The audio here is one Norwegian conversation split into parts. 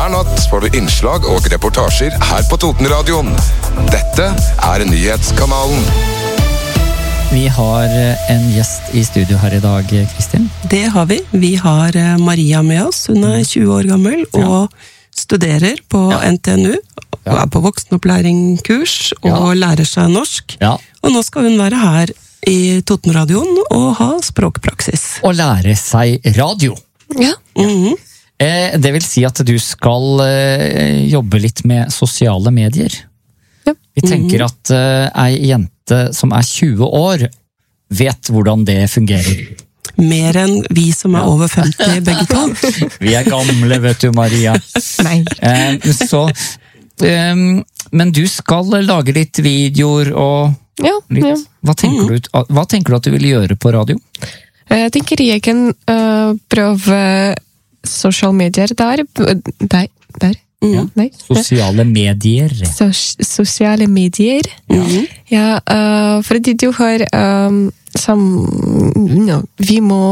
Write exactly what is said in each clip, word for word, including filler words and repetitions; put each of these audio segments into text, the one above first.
Hver natt får du innslag og reportasjer her på Totenradioen. Dette er Nyhetskanalen. Vi har en gjest i studio her i dag, Kristin. Det har vi. Vi har Maria med oss. Hun er tjue år gammel og ja. studerer på ja. N T N U. Og er på voksenopplæringskurs og ja. lærer seg norsk. Ja. Og nå skal hun være her i Totenradioen og ha språkpraksis. Og lære seg radio. Ja. Mm-hmm. eh, det vil si at du skal eh, jobbe litt med sosiale medier. Ja. Vi tenker mm-hmm. at eh, ei jente som er tjue år vet hvordan det fungerer. Mer enn vi som er ja. over femti begge to. Vi er gamle, vet du, Maria. Nei. Eh, så, eh, men du skal lage litt videoer og ja, litt. Ja. Hva, tenker mm. du, hva tenker du at du vil gjøre på radio? Jeg tenker jeg kan uh, prøve sosiale medier der. Der? der. Mm. Ja. Nei. Sosiale medier. Sos sosiale medier. Mm. Ja, uh, fordi du har um, som, no, vi må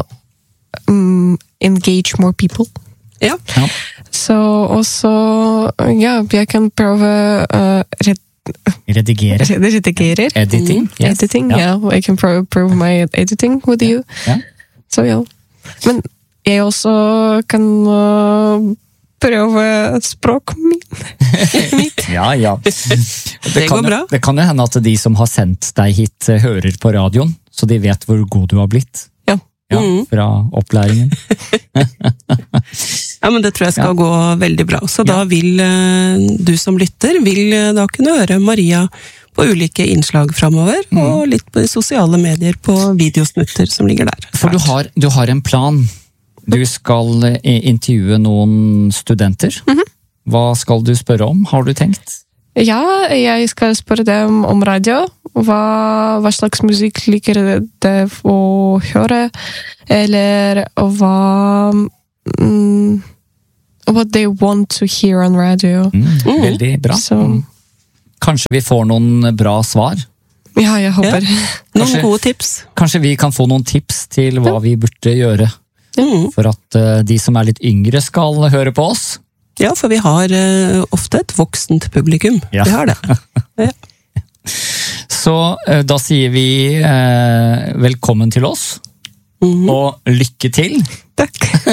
um, engage more people. Ja. ja. Så også, ja, jeg kan prøve uh, red Redigere. Redigere. Editing. Mm. Yes. Editing, ja. Yeah. Yeah. I can prove, prove my editing with yeah. you. Yeah. Så ja. Men jeg også kan uh, prøve språk mitt. ja, ja. Det, det går bra. Det kan jo hende at de som har sendt deg hit hører på radioen, så de vet hvor god du har blitt. Ja. Ja, mm. fra opplæringen. Ja, men det tror jeg skal ja. gå veldig bra. Så ja. da vil du som lytter, vil da kunne høre Maria på ulike innslag fremover, mm. og litt på sosiale medier på videosnutter som ligger der. For du har, du har en plan. Du skal intervjue noen studenter. Mm-hmm. Hva skal du spørre om, har du tenkt? Ja, jeg skal spørre dem om radio. Hva, hva slags musikk liker de å høre? Eller hva... Mm, what they want to hear on radio. Mm, mm. Veldig bra. Så, kanskje vi får noen bra svar? Ja, jeg håper. Ja. Noen kanskje, gode tips. Kanskje vi kan få noen tips til hva ja. vi burde gjøre. Mm. For at uh, de som er litt yngre skal høre på oss. Ja, for vi har uh, ofte et voksent publikum. Ja. Vi har det. Ja. Så uh, da sier vi uh, velkommen til oss. Mm. Og lykke til. Takk.